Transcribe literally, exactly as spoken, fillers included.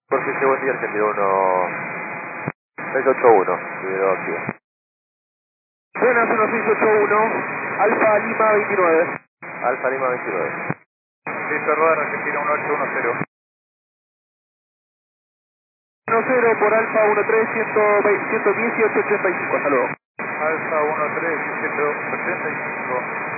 Por si buen día, Argentina uno seis ocho uno, video activo. Buenas, uno seis ocho uno, Alfa Lima veintinueve. Alfa Lima veintinueve. Listo, Rodar, Argentina uno ocho uno cero. uno cero por Alfa uno tres, ciento dieciocho ochenta y cinco, hasta luego. Alfa uno tres, ciento ochenta y cinco.